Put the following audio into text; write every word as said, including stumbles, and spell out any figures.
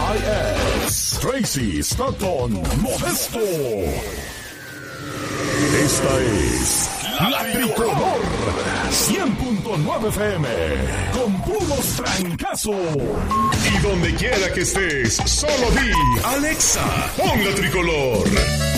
es Tracy Stratton Modesto. Esta es La Tricolor cien punto nueve F M con puros trancazos. Y donde quiera que estés, solo di Alexa, pon La Tricolor.